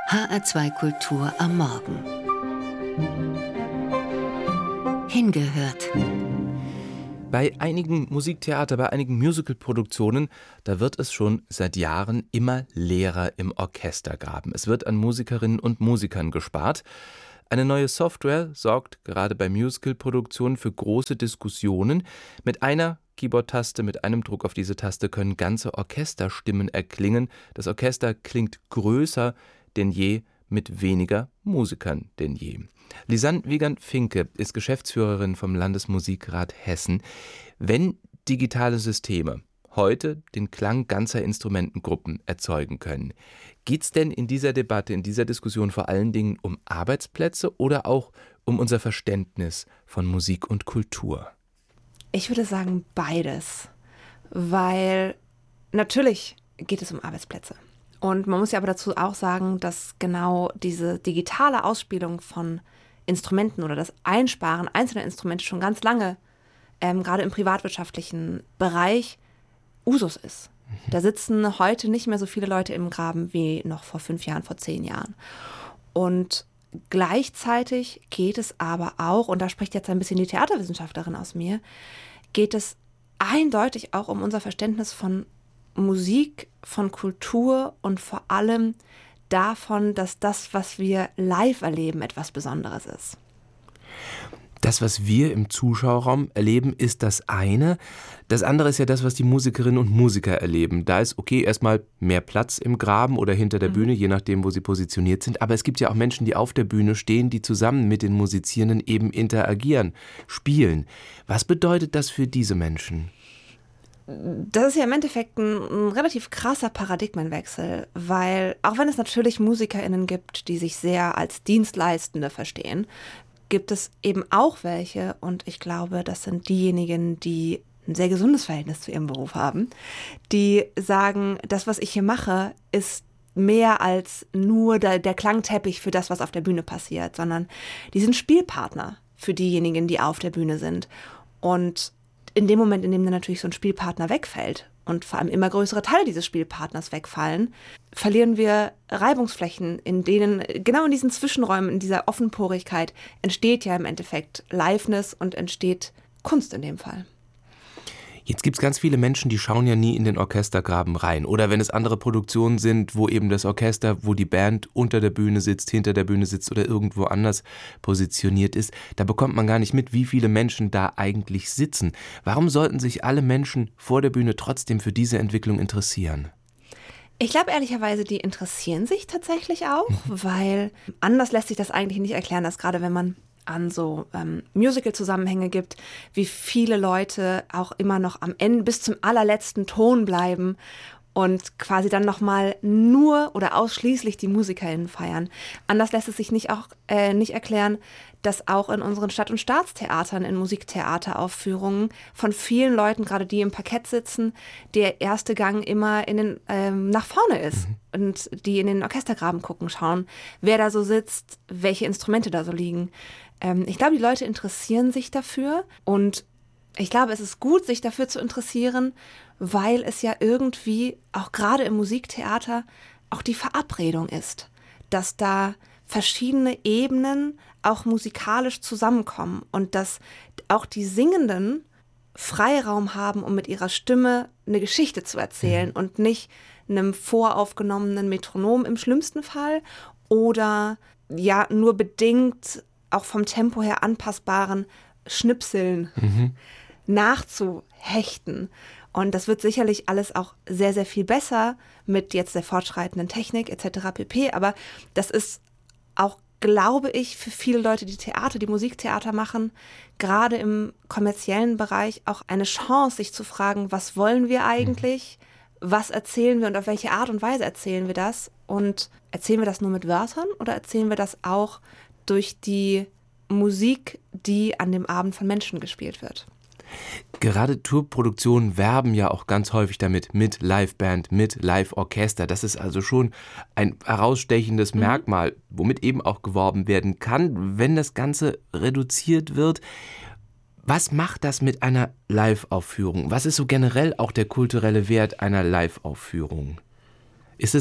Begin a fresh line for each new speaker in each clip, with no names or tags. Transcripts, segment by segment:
HR2 Kultur am Morgen. Hingehört.
Bei einigen Musiktheater, bei einigen Musical-Produktionen, da wird es schon seit Jahren immer leerer im Orchestergraben. Es wird an Musikerinnen und Musikern gespart. Eine neue Software sorgt gerade bei Musical-Produktionen für große Diskussionen. Mit einer Keyboard-Taste, mit einem Druck auf diese Taste können ganze Orchesterstimmen erklingen. Das Orchester klingt größer denn je, mit weniger Musikern denn je. Lisanne Wiegand-Finke ist Geschäftsführerin vom Landesmusikrat Hessen. Wenn digitale Systeme heute den Klang ganzer Instrumentengruppen erzeugen können, geht es denn in dieser Debatte, in dieser Diskussion vor allen Dingen um Arbeitsplätze oder auch um unser Verständnis von Musik und Kultur?
Ich würde sagen beides, weil natürlich geht es um Arbeitsplätze. Und man muss ja aber dazu auch sagen, dass genau diese digitale Ausspielung von Instrumenten oder das Einsparen einzelner Instrumente schon ganz lange, gerade im privatwirtschaftlichen Bereich, Usus ist. Da sitzen heute nicht mehr so viele Leute im Graben wie noch vor 5 Jahren, vor 10 Jahren. Und gleichzeitig geht es aber auch, und da spricht jetzt ein bisschen die Theaterwissenschaftlerin aus mir, geht es eindeutig auch um unser Verständnis von Musik, von Kultur und vor allem davon, dass das, was wir live erleben, etwas Besonderes ist.
Das, was wir im Zuschauerraum erleben, ist das eine. Das andere ist ja das, was die Musikerinnen und Musiker erleben. Da ist, okay, erstmal mehr Platz im Graben oder hinter der Bühne, je nachdem, wo sie positioniert sind. Aber es gibt ja auch Menschen, die auf der Bühne stehen, die zusammen mit den Musizierenden eben interagieren, spielen. Was bedeutet das für diese Menschen?
Das ist ja im Endeffekt ein relativ krasser Paradigmenwechsel, weil auch wenn es natürlich MusikerInnen gibt, die sich sehr als Dienstleistende verstehen, gibt es eben auch welche, und ich glaube, das sind diejenigen, die ein sehr gesundes Verhältnis zu ihrem Beruf haben, die sagen, das, was ich hier mache, ist mehr als nur der Klangteppich für das, was auf der Bühne passiert, sondern die sind Spielpartner für diejenigen, die auf der Bühne sind. Und in dem Moment, in dem dann natürlich so ein Spielpartner wegfällt und vor allem immer größere Teile dieses Spielpartners wegfallen, verlieren wir Reibungsflächen, in denen, genau in diesen Zwischenräumen, in dieser Offenporigkeit, entsteht ja im Endeffekt Liveness und entsteht Kunst in dem Fall.
Jetzt gibt es ganz viele Menschen, die schauen ja nie in den Orchestergraben rein. Oder wenn es andere Produktionen sind, wo eben das Orchester, wo die Band unter der Bühne sitzt, hinter der Bühne sitzt oder irgendwo anders positioniert ist, da bekommt man gar nicht mit, wie viele Menschen da eigentlich sitzen. Warum sollten sich alle Menschen vor der Bühne trotzdem für diese Entwicklung interessieren?
Ich glaube ehrlicherweise, die interessieren sich tatsächlich auch, weil anders lässt sich das eigentlich nicht erklären, dass gerade wenn man an so Musical-Zusammenhänge gibt, wie viele Leute auch immer noch am Ende bis zum allerletzten Ton bleiben und quasi dann nochmal nur oder ausschließlich die MusikerInnen feiern. Anders lässt es sich nicht erklären, dass auch in unseren Stadt- und Staatstheatern, in Musiktheateraufführungen von vielen Leuten, gerade die im Parkett sitzen, der erste Gang immer nach vorne ist und die in den Orchestergraben gucken, schauen, wer da so sitzt, welche Instrumente da so liegen. Ich glaube, die Leute interessieren sich dafür, und ich glaube, es ist gut, sich dafür zu interessieren, weil es ja irgendwie, auch gerade im Musiktheater, auch die Verabredung ist, dass da verschiedene Ebenen auch musikalisch zusammenkommen und dass auch die Singenden Freiraum haben, um mit ihrer Stimme eine Geschichte zu erzählen und nicht einem voraufgenommenen Metronom im schlimmsten Fall oder ja nur bedingt auch vom Tempo her anpassbaren Schnipseln nachzuhechten. Und das wird sicherlich alles auch sehr, sehr viel besser mit jetzt der fortschreitenden Technik etc. pp. Aber das ist auch, glaube ich, für viele Leute, die Musiktheater machen, gerade im kommerziellen Bereich auch eine Chance, sich zu fragen, was wollen wir eigentlich? Was erzählen wir und auf welche Art und Weise erzählen wir das? Und erzählen wir das nur mit Wörtern oder erzählen wir das auch durch die Musik, die an dem Abend von Menschen gespielt wird?
Gerade Tourproduktionen werben ja auch ganz häufig damit, mit Liveband, mit Live-Orchester. Das ist also schon ein herausstechendes Merkmal, womit eben auch geworben werden kann, wenn das Ganze reduziert wird. Was macht das mit einer Live-Aufführung? Was ist so generell auch der kulturelle Wert einer Live-Aufführung? Ist es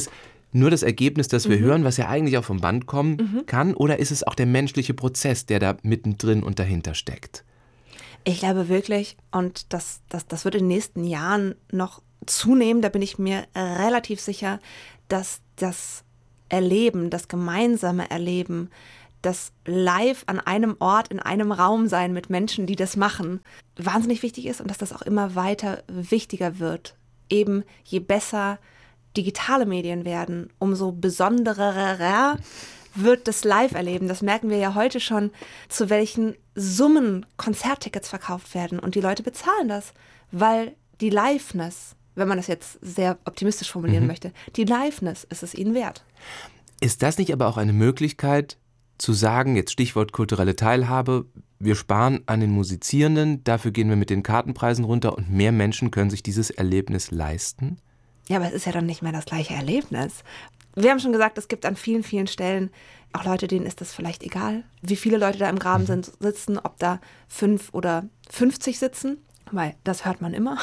nur das Ergebnis, das wir hören, was ja eigentlich auch vom Band kommen kann? Oder ist es auch der menschliche Prozess, der da mittendrin und dahinter steckt?
Ich glaube wirklich, und das wird in den nächsten Jahren noch zunehmen, da bin ich mir relativ sicher, dass das Erleben, das gemeinsame Erleben, das live an einem Ort, in einem Raum sein mit Menschen, die das machen, wahnsinnig wichtig ist und dass das auch immer weiter wichtiger wird. Eben je besser digitale Medien werden, umso besonderer wird das Live-Erleben. Das merken wir ja heute schon, zu welchen Summen Konzerttickets verkauft werden. Und die Leute bezahlen das, weil die Liveness, wenn man das jetzt sehr optimistisch formulieren möchte, die Liveness ist es ihnen wert.
Ist das nicht aber auch eine Möglichkeit, zu sagen, jetzt Stichwort kulturelle Teilhabe, wir sparen an den Musizierenden, dafür gehen wir mit den Kartenpreisen runter und mehr Menschen können sich dieses Erlebnis leisten?
Ja, aber es ist ja dann nicht mehr das gleiche Erlebnis. Wir haben schon gesagt, es gibt an vielen, vielen Stellen auch Leute, denen ist das vielleicht egal, wie viele Leute da im Graben sitzen, ob da 5 oder 50 sitzen, weil das hört man immer.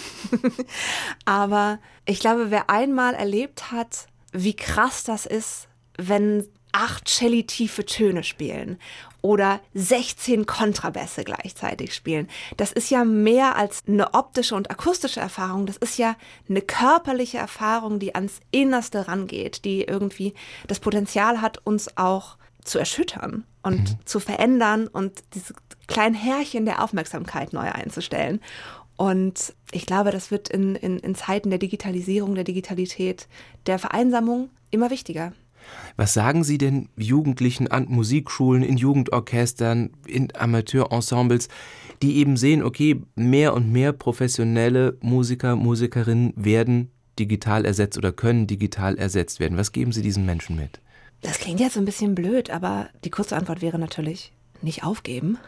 Aber ich glaube, wer einmal erlebt hat, wie krass das ist, wenn 8 Celli-tiefe Töne spielen oder 16 Kontrabässe gleichzeitig spielen. Das ist ja mehr als eine optische und akustische Erfahrung. Das ist ja eine körperliche Erfahrung, die ans Innerste rangeht, die irgendwie das Potenzial hat, uns auch zu erschüttern und zu verändern und diese kleinen Härchen der Aufmerksamkeit neu einzustellen. Und ich glaube, das wird in Zeiten der Digitalisierung, der Digitalität, der Vereinsamung immer wichtiger.
Was sagen Sie denn Jugendlichen an Musikschulen, in Jugendorchestern, in Amateurensembles, die eben sehen, okay, mehr und mehr professionelle Musiker, Musikerinnen werden digital ersetzt oder können digital ersetzt werden? Was geben Sie diesen Menschen mit?
Das klingt jetzt so ein bisschen blöd, aber die kurze Antwort wäre natürlich, nicht aufgeben.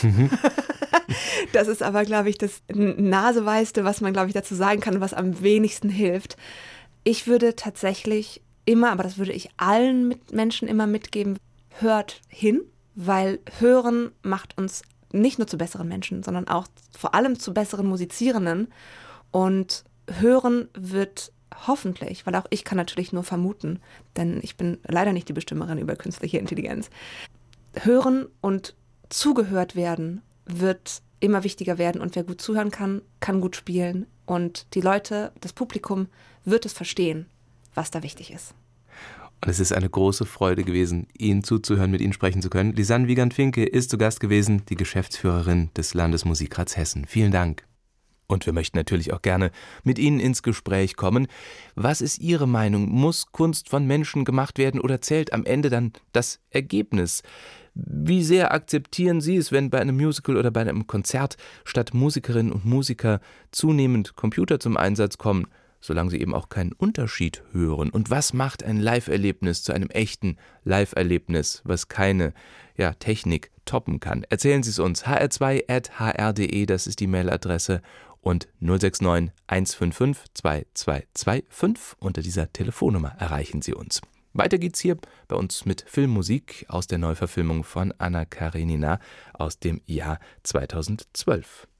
Das ist aber, glaube ich, das Naseweiste, was man, glaube ich, dazu sagen kann, was am wenigsten hilft. Ich würde tatsächlich immer, aber das würde ich allen Menschen immer mitgeben, hört hin, weil Hören macht uns nicht nur zu besseren Menschen, sondern auch vor allem zu besseren Musizierenden. Und Hören wird hoffentlich, weil auch ich kann natürlich nur vermuten, denn ich bin leider nicht die Bestimmerin über künstliche Intelligenz. Hören und zugehört werden wird immer wichtiger werden und wer gut zuhören kann, kann gut spielen und die Leute, das Publikum wird es verstehen, was da wichtig ist.
Und es ist eine große Freude gewesen, Ihnen zuzuhören, mit Ihnen sprechen zu können. Lisanne Wiegand-Finke ist zu Gast gewesen, die Geschäftsführerin des Landesmusikrats Hessen. Vielen Dank. Und wir möchten natürlich auch gerne mit Ihnen ins Gespräch kommen. Was ist Ihre Meinung? Muss Kunst von Menschen gemacht werden oder zählt am Ende dann das Ergebnis? Wie sehr akzeptieren Sie es, wenn bei einem Musical oder bei einem Konzert statt Musikerinnen und Musiker zunehmend Computer zum Einsatz kommen, solange sie eben auch keinen Unterschied hören? Und was macht ein Live-Erlebnis zu einem echten Live-Erlebnis, was keine Technik toppen kann? Erzählen Sie es uns. hr2@hr.de, das ist die Mailadresse. Und 069 155 2225 unter dieser Telefonnummer erreichen Sie uns. Weiter geht's hier bei uns mit Filmmusik aus der Neuverfilmung von Anna Karenina aus dem Jahr 2012.